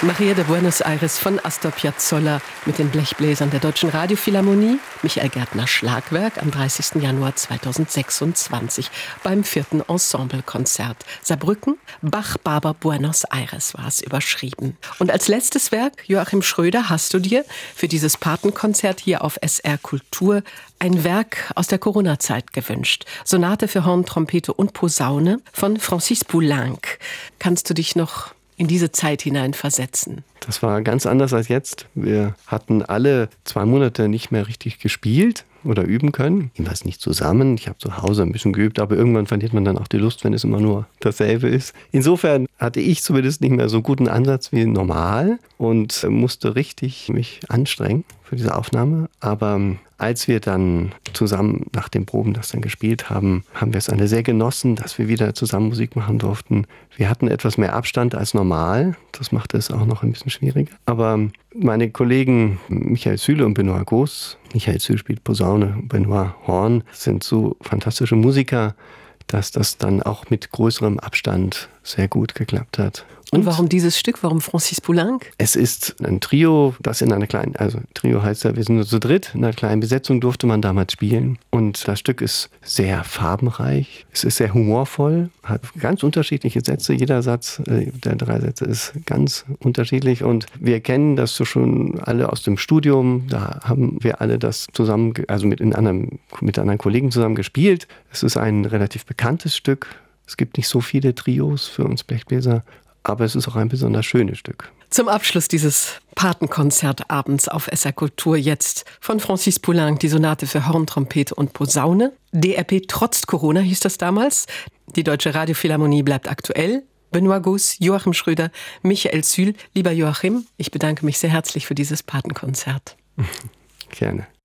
Maria de Buenos Aires von Astor Piazzolla mit den Blechbläsern der Deutschen Radiophilharmonie, Michael Gärtner Schlagwerk am 30. Januar 2026 beim 4. Ensemblekonzert. Saarbrücken, Bach-Barber Buenos Aires war es überschrieben. Und als letztes Werk, Joachim Schröder, hast du dir für dieses Patenkonzert hier auf SR Kultur ein Werk aus der Corona-Zeit gewünscht. Sonate für Horn, Trompete und Posaune von Francis Poulenc. Kannst du dich noch in diese Zeit hineinversetzen? Das war ganz anders als jetzt. Wir hatten alle 2 Monate nicht mehr richtig gespielt oder üben können. Jedenfalls nicht zusammen. Ich habe zu Hause ein bisschen geübt, aber irgendwann verliert man dann auch die Lust, wenn es immer nur dasselbe ist. Insofern hatte ich zumindest nicht mehr so guten Ansatz wie normal und musste richtig mich anstrengen für diese Aufnahme. Aber als wir dann zusammen nach den Proben das dann gespielt haben, haben wir es alle sehr genossen, dass wir wieder zusammen Musik machen durften. Wir hatten etwas mehr Abstand als normal. Das machte es auch noch ein bisschen schwieriger. Aber meine Kollegen Michael Süle und Benoit Goos, Michael Süle spielt Posaune, Benoit Horn, sind so fantastische Musiker, dass das dann auch mit größerem Abstand sehr gut geklappt hat. Und warum dieses Stück? Warum Francis Poulenc? Es ist ein Trio, das in einer kleinen, also Trio heißt ja, wir sind nur zu dritt, in einer kleinen Besetzung durfte man damals spielen. Und das Stück ist sehr farbenreich, es ist sehr humorvoll, hat ganz unterschiedliche Sätze. Jeder Satz der 3 Sätze ist ganz unterschiedlich. Und wir kennen das so schon alle aus dem Studium. Da haben wir alle das zusammen, also mit anderen Kollegen zusammen gespielt. Es ist ein relativ bekanntes Stück. Es gibt nicht so viele Trios für uns Blechbläser. Aber es ist auch ein besonders schönes Stück. Zum Abschluss dieses Patenkonzertabends auf SR Kultur jetzt von Francis Poulenc die Sonate für Horn, Trompete und Posaune. DRP trotz Corona hieß das damals. Die Deutsche Radiophilharmonie bleibt aktuell. Benoit Goos, Joachim Schröder, Michael Süle. Lieber Joachim, ich bedanke mich sehr herzlich für dieses Patenkonzert. Gerne.